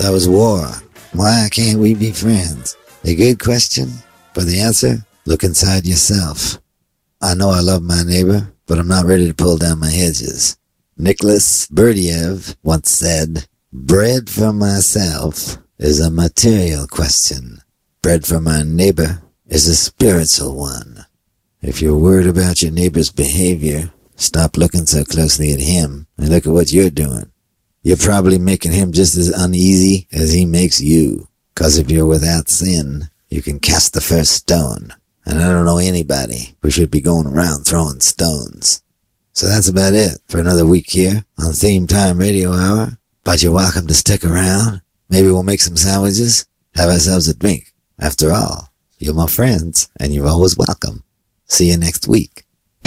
That was war. Why can't we be friends? A good question. For the answer, look inside yourself. I know I love my neighbor, but I'm not ready to pull down my hedges. Nicholas Berdyaev once said, bread for myself is a material question. Bread for my neighbor is a spiritual one. If you're worried about your neighbor's behavior, stop looking so closely at him and look at what you're doing. You're probably making him just as uneasy as he makes you. 'Cause if you're without sin, you can cast the first stone. And I don't know anybody who should be going around throwing stones. So that's about it for another week here on Theme Time Radio Hour. But you're welcome to stick around. Maybe we'll make some sandwiches, have ourselves a drink. After all, you're my friends, and you're always welcome. See you next week.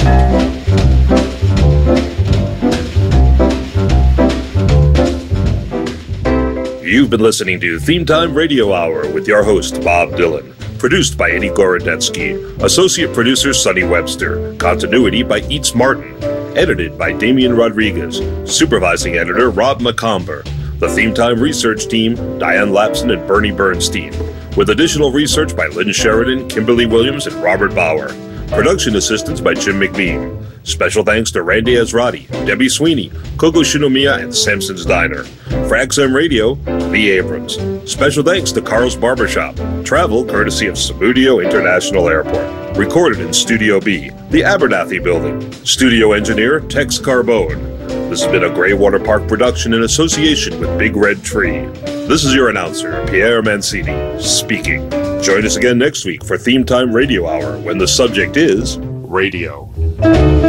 You've been listening to Theme Time Radio Hour with your host, Bob Dylan. Produced by Eddie Gorodetsky. Associate producer, Sonny Webster. Continuity by Eats Martin. Edited by Damian Rodriguez. Supervising editor, Rob McComber. The Theme Time research team, Diane Lapson and Bernie Bernstein. With additional research by Lynn Sheridan, Kimberly Williams, and Robert Bauer. Production assistance by Jim McBean. Special thanks to Randy Azrati, Debbie Sweeney, Coco Shinomiya, and Samson's Diner. For XM Radio, Lee Abrams. Special thanks to Carl's Barbershop. Travel courtesy of Samudio International Airport. Recorded in Studio B, the Abernathy Building. Studio engineer, Tex Carbone. This has been a Greywater Park production in association with Big Red Tree. This is your announcer, Pierre Mancini, speaking. Join us again next week for Theme Time Radio Hour when the subject is radio.